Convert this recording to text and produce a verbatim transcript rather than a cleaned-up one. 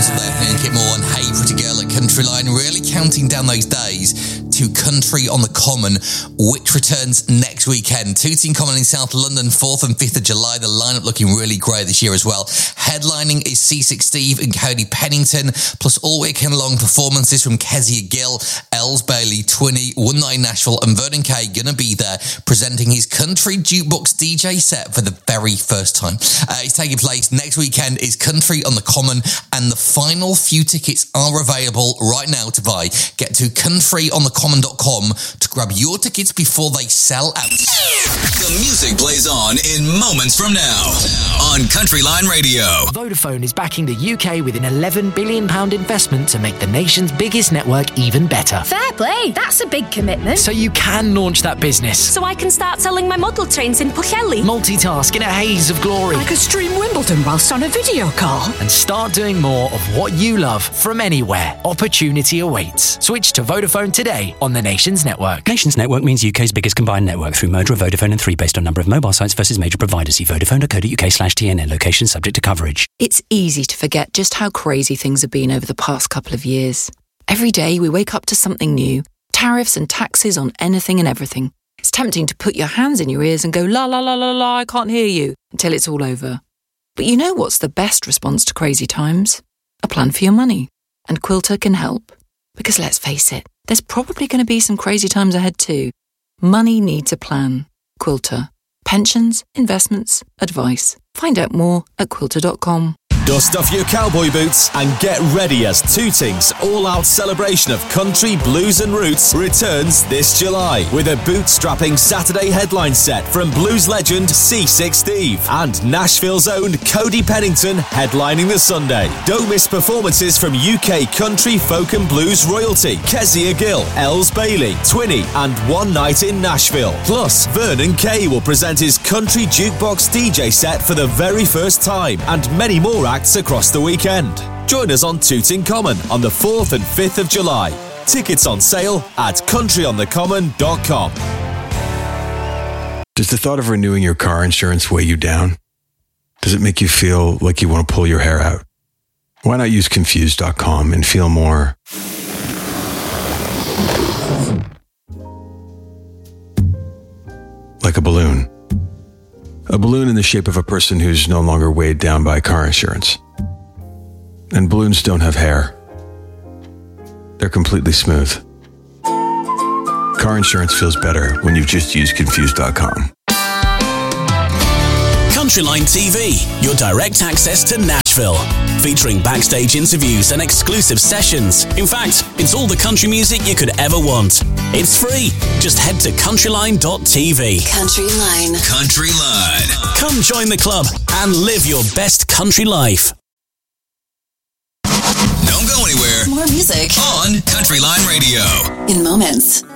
sounds of their Hank It More and Hey Pretty Girl at Countryline, really counting down those days to Country on the Common, which returns next weekend. Tooting Common in South London, fourth and fifth of July. The lineup looking really great this year as well. Headlining is C six Steve and Cody Pennington, plus all weekend long performances from Kezia Gill, Els Bailey, Twinny, One Night in Nashville, and Vernon Kay gonna be there presenting his Country Jukebox D J set for the very first time. Uh, it's taking place next weekend. Is Country on the Common, and the final few tickets are available right now to buy. Get to country on the common dot com to grab your tickets before they sell out. The music plays on in moments from now on Countryline Radio. Vodafone is backing the U K with an eleven billion pounds investment to make the nation's biggest network even better. Fair play, that's a big commitment. So you can launch that business. So I can start selling my model trains in Pwllheli. Multitask in a haze of glory. I could stream Wimbledon whilst on a video call. And start doing more of what you love from anywhere. Opportunity awaits. Switch to Vodafone today on the Nations Network. Nations Network means U K's biggest combined network through merger of Vodafone and three based on number of mobile sites versus major providers. See vodafone dot co dot uk slash T N N. Location subject to coverage. It's easy to forget just how crazy things have been over the past couple of years. Every day we wake up to something new. Tariffs and taxes on anything and everything. It's tempting to put your hands in your ears and go, la la la la la, I can't hear you, until it's all over. But you know what's the best response to crazy times? A plan for your money. And Quilter can help. Because let's face it, there's probably going to be some crazy times ahead too. Money needs a plan. Quilter. Pensions, investments, advice. Find out more at quilter dot com. Dust off your cowboy boots and get ready as Tooting's all-out celebration of country, blues and roots returns this July with a bootstrapping Saturday headline set from blues legend C six Steve and Nashville's own Cody Pennington headlining the Sunday. Don't miss performances from U K country, folk and blues royalty Kezia Gill, Els Bailey, Twinny and One Night in Nashville. Plus, Vernon Kay will present his Country Jukebox D J set for the very first time and many more acts across the weekend. Join us on Tooting Common on the fourth and fifth of July. Tickets on sale at country on the common dot com. Does the thought of renewing your car insurance weigh you down? Does it make you feel like you want to pull your hair out? Why not use confused dot com and feel more like a balloon? A balloon in the shape of a person who's no longer weighed down by car insurance. And balloons don't have hair. They're completely smooth. Car insurance feels better when you've just used confused dot com. Countryline T V, your direct access to Nashville. Featuring backstage interviews and exclusive sessions. In fact, it's all the country music you could ever want. It's free. Just head to countryline dot T V. Countryline. Countryline. Come join the club and live your best country life. Don't go anywhere. More music on Countryline Radio. In moments.